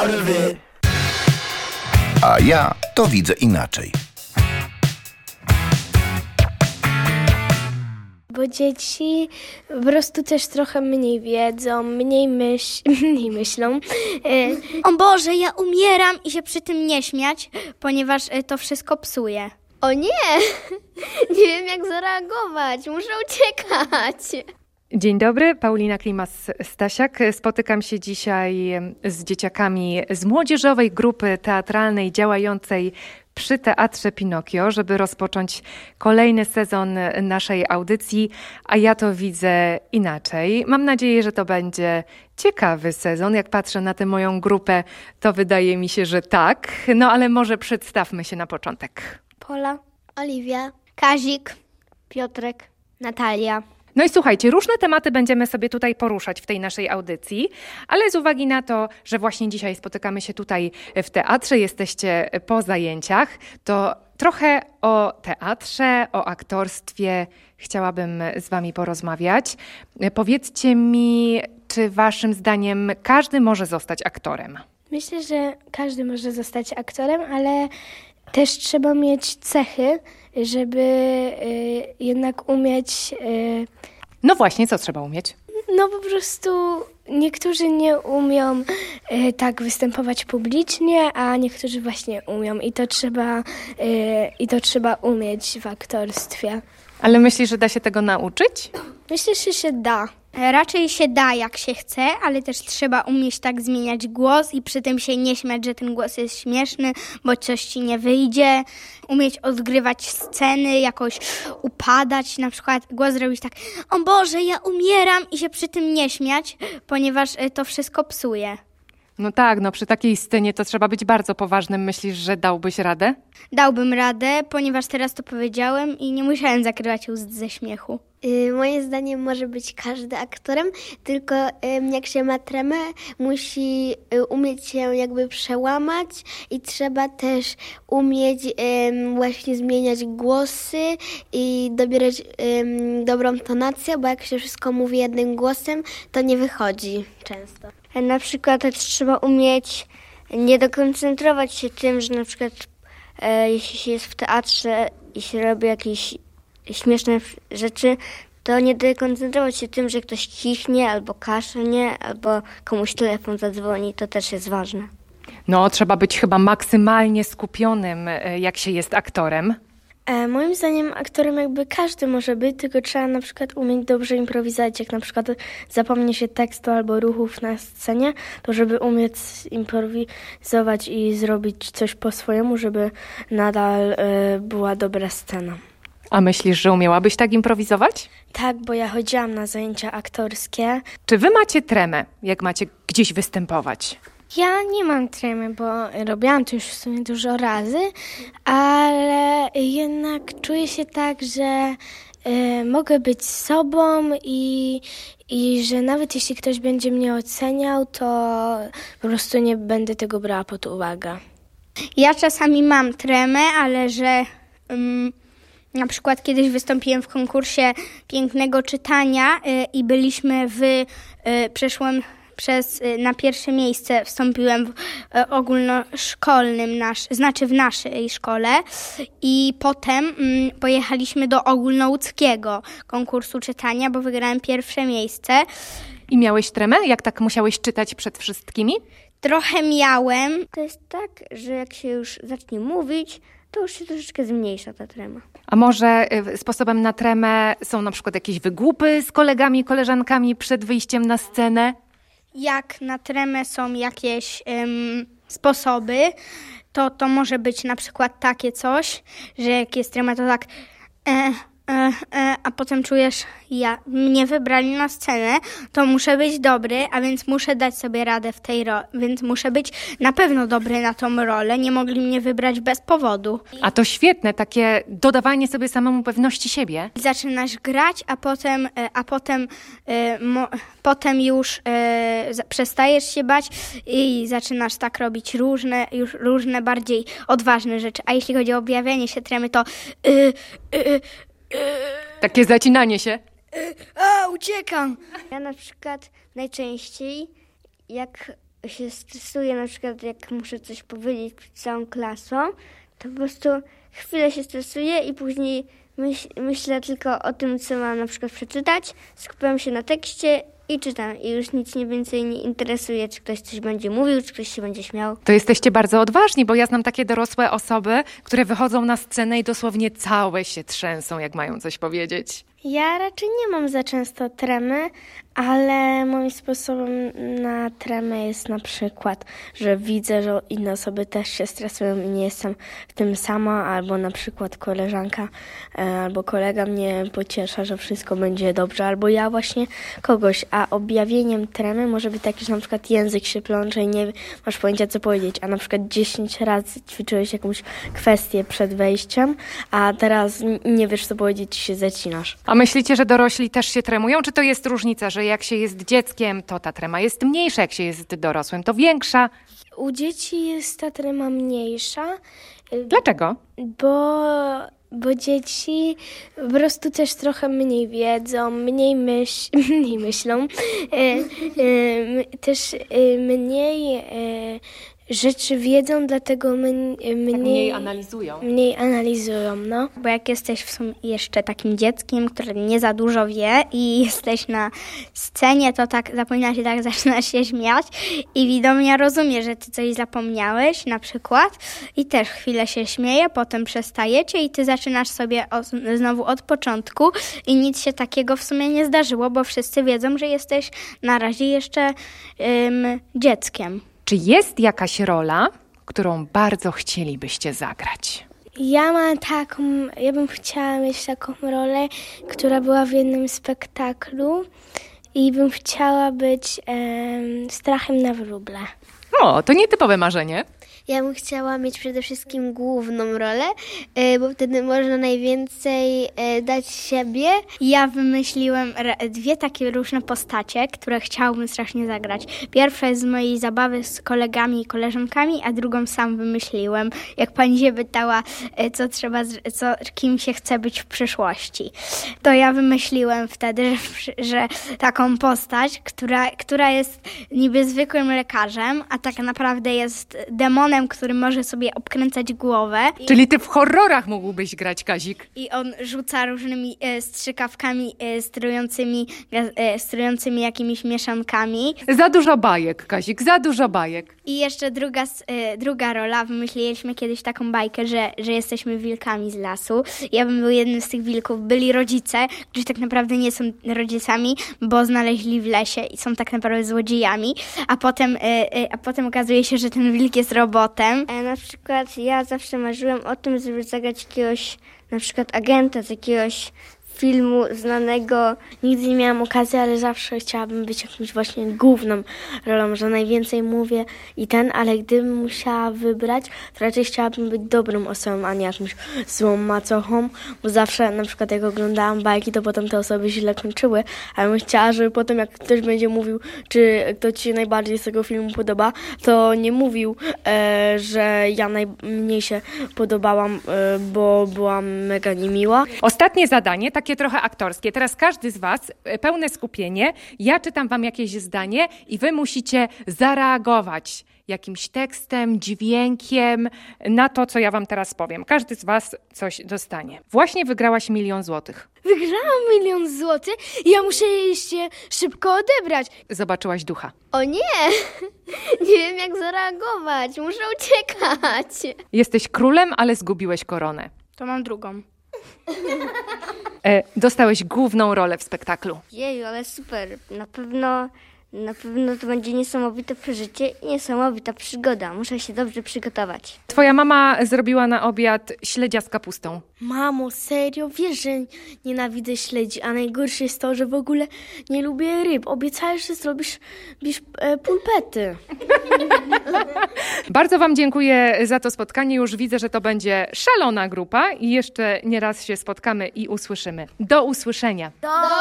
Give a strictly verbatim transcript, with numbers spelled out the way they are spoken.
barwy. A ja to widzę inaczej. Bo dzieci po prostu też trochę mniej wiedzą, mniej, myśl, mniej myślą. O Boże, ja umieram i się przy tym nie śmiać, ponieważ to wszystko psuje. O nie! Nie wiem jak zareagować, muszę uciekać. Dzień dobry, Paulina Klimas-Stasiak. Spotykam się dzisiaj z dzieciakami z młodzieżowej grupy teatralnej działającej przy Teatrze Pinokio, żeby rozpocząć kolejny sezon naszej audycji, a ja to widzę inaczej. Mam nadzieję, że to będzie ciekawy sezon. Jak patrzę na tę moją grupę, to wydaje mi się, że tak. No ale może przedstawmy się na początek. Pola, Oliwia, Kazik, Piotrek, Natalia. No i słuchajcie, różne tematy będziemy sobie tutaj poruszać w tej naszej audycji, ale z uwagi na to, że właśnie dzisiaj spotykamy się tutaj w teatrze, jesteście po zajęciach, to trochę o teatrze, o aktorstwie chciałabym z wami porozmawiać. Powiedzcie mi, czy waszym zdaniem każdy może zostać aktorem? Myślę, że każdy może zostać aktorem, ale też trzeba mieć cechy, żeby y, jednak umieć... Y, no właśnie, co trzeba umieć? No po prostu niektórzy nie umią y, tak występować publicznie, a niektórzy właśnie umią i to trzeba, y, i to trzeba umieć w aktorstwie. Ale myślisz, że da się tego nauczyć? Myślę, że się da. Raczej się da, jak się chce, ale też trzeba umieć tak zmieniać głos i przy tym się nie śmiać, że ten głos jest śmieszny, bo coś ci nie wyjdzie. Umieć odgrywać sceny, jakoś upadać, na przykład głos zrobić tak: o Boże, ja umieram i się przy tym nie śmiać, ponieważ to wszystko psuje. No tak, no przy takiej scenie to trzeba być bardzo poważnym. Myślisz, że dałbyś radę? Dałbym radę, ponieważ teraz to powiedziałem i nie musiałem zakrywać ust ze śmiechu. Yy, moim zdaniem może być każdy aktorem, tylko yy, jak się ma tremę, musi yy, umieć się jakby przełamać i trzeba też umieć yy, właśnie zmieniać głosy i dobierać yy, dobrą tonację, bo jak się wszystko mówi jednym głosem, to nie wychodzi często. Na przykład też trzeba umieć nie dokoncentrować się tym, że na przykład e, jeśli się jest w teatrze i się robi jakieś śmieszne rzeczy, to nie dekoncentrować się tym, że ktoś cichnie albo kaszlnie, albo komuś telefon zadzwoni, to też jest ważne. No, trzeba być chyba maksymalnie skupionym, jak się jest aktorem. E, moim zdaniem aktorem jakby każdy może być, tylko trzeba na przykład umieć dobrze improwizować, jak na przykład zapomni się tekstu albo ruchów na scenie, to żeby umieć improwizować i zrobić coś po swojemu, żeby nadal e, była dobra scena. A myślisz, że umiałabyś tak improwizować? Tak, bo ja chodziłam na zajęcia aktorskie. Czy wy macie tremę, jak macie gdzieś występować? Ja nie mam tremy, bo robiłam to już w sumie dużo razy, ale jednak czuję się tak, że y, mogę być sobą i, i że nawet jeśli ktoś będzie mnie oceniał, to po prostu nie będę tego brała pod uwagę. Ja czasami mam tremę, ale że... Um, Na przykład kiedyś wystąpiłem w konkursie pięknego czytania y, i byliśmy w, y, przeszłem przez, y, na pierwsze miejsce, wstąpiłem w y, ogólnoszkolnym, nasz, znaczy w naszej szkole i potem y, pojechaliśmy do ogólnołódzkiego konkursu czytania, bo wygrałem pierwsze miejsce. I miałeś tremę? Jak tak musiałeś czytać przed wszystkimi? Trochę miałem. To jest tak, że jak się już zacznie mówić, to już się troszeczkę zmniejsza ta trema. A może sposobem na tremę są na przykład jakieś wygłupy z kolegami, koleżankami przed wyjściem na scenę? Jak na tremę są jakieś um, sposoby, to to może być na przykład takie coś, że jak jest trema, to tak... E, E, e, a potem czujesz, ja mnie wybrali na scenę, to muszę być dobry, a więc muszę dać sobie radę w tej roli, więc muszę być na pewno dobry na tą rolę, nie mogli mnie wybrać bez powodu. A to świetne, takie dodawanie sobie samemu pewności siebie. Zaczynasz grać, a potem, e, a potem, e, mo, potem już e, za, przestajesz się bać i zaczynasz tak robić różne, już różne bardziej odważne rzeczy. A jeśli chodzi o objawianie się tremy, to y, y, takie zacinanie się. A, uciekam. Ja na przykład najczęściej jak się stresuję, na przykład jak muszę coś powiedzieć przed całą klasą, to po prostu chwilę się stresuję i później myśl, myślę tylko o tym, co mam na przykład przeczytać, skupiam się na tekście i czytam. I już nic mnie więcej nie interesuje, czy ktoś coś będzie mówił, czy ktoś się będzie śmiał. To jesteście bardzo odważni, bo ja znam takie dorosłe osoby, które wychodzą na scenę i dosłownie całe się trzęsą, jak mają coś powiedzieć. Ja raczej nie mam za często tremy, ale moim sposobem na tremę jest na przykład, że widzę, że inne osoby też się stresują i nie jestem w tym sama, albo na przykład koleżanka albo kolega mnie pociesza, że wszystko będzie dobrze, albo ja właśnie kogoś, a objawieniem tremy może być taki, że na przykład język się plącze i nie masz pojęcia, co powiedzieć, a na przykład dziesięć razy ćwiczyłeś jakąś kwestię przed wejściem, a teraz nie wiesz, co powiedzieć i się zacinasz. A myślicie, że dorośli też się tremują? Czy to jest różnica, że jak się jest dzieckiem, to ta trema jest mniejsza, jak się jest dorosłym, to większa? U dzieci jest ta trema mniejsza. Dlaczego? Bo, bo dzieci po prostu też trochę mniej wiedzą, mniej, myśl, mniej myślą, e, e, też e, mniej e, rzeczy wiedzą, dlatego my, mniej, Tak mniej analizują. Mniej analizują, no. Bo jak jesteś w sumie jeszcze takim dzieckiem, które nie za dużo wie i jesteś na scenie, to tak zapominasz i tak zaczynasz się śmiać i widownia rozumie, że ty coś zapomniałeś na przykład i też chwilę się śmieje, potem przestajecie i ty zaczynasz sobie od, znowu od początku i nic się takiego w sumie nie zdarzyło, bo wszyscy wiedzą, że jesteś na razie jeszcze ym, dzieckiem. Czy jest jakaś rola, którą bardzo chcielibyście zagrać? Ja mam taką, ja bym chciała mieć taką rolę, która była w jednym spektaklu i bym chciała być em, strachem na wróble. O, to nietypowe marzenie. Ja bym chciała mieć przede wszystkim główną rolę, bo wtedy można najwięcej dać siebie. Ja wymyśliłem dwie takie różne postacie, które chciałabym strasznie zagrać. Pierwsza jest z mojej zabawy z kolegami i koleżankami, a drugą sam wymyśliłem. Jak pani się pytała, co trzeba, co, kim się chce być w przyszłości. To ja wymyśliłem wtedy, że, że taką postać, która, która jest niby zwykłym lekarzem, a tak naprawdę jest demonem, który może sobie obkręcać głowę. Czyli ty w horrorach mógłbyś grać, Kazik. I on rzuca różnymi e, strzykawkami e, sterującymi, e, sterującymi jakimiś mieszankami. Za dużo bajek, Kazik, za dużo bajek. I jeszcze druga, e, druga rola. Wymyśliliśmy kiedyś taką bajkę, że, że jesteśmy wilkami z lasu. Ja bym był jednym z tych wilków. Byli rodzice, którzy tak naprawdę nie są rodzicami, bo znaleźli w lesie i są tak naprawdę złodziejami. A potem, e, e, a potem okazuje się, że ten wilk jest robotem. Na przykład ja zawsze marzyłem o tym, żeby zagrać jakiegoś na przykład agenta z jakiegoś filmu znanego. Nigdy nie miałam okazji, ale zawsze chciałabym być jakimś właśnie główną rolą, że najwięcej mówię i ten, ale gdybym musiała wybrać, to raczej chciałabym być dobrą osobą, a nie jakąś złą macochą, bo zawsze na przykład jak oglądałam bajki, to potem te osoby źle kończyły, ale bym chciała, żeby potem jak ktoś będzie mówił, czy kto ci się najbardziej z tego filmu podoba, to nie mówił, e, że ja najmniej się podobałam, e, bo byłam mega niemiła. Ostatnie zadanie, takie trochę aktorskie. Teraz każdy z was, pełne skupienie, ja czytam wam jakieś zdanie i wy musicie zareagować jakimś tekstem, dźwiękiem na to, co ja wam teraz powiem. Każdy z was coś dostanie. Właśnie wygrałaś milion złotych. Wygrałam milion złotych i ja muszę się szybko odebrać. Zobaczyłaś ducha. O nie! Nie wiem, jak zareagować. Muszę uciekać. Jesteś królem, ale zgubiłeś koronę. To mam drugą. E, dostałeś główną rolę w spektaklu. Jeju, ale super. Na pewno, na pewno to będzie niesamowite przeżycie i niesamowita przygoda. Muszę się dobrze przygotować. Twoja mama zrobiła na obiad śledzia z kapustą. Mamo, serio? Wiesz, że nienawidzę śledzi, a najgorsze jest to, że w ogóle nie lubię ryb. Obiecałeś, że zrobisz bisz, e, pulpety. Bardzo wam dziękuję za to spotkanie. Już widzę, że to będzie szalona grupa i jeszcze nie raz się spotkamy i usłyszymy. Do usłyszenia. Do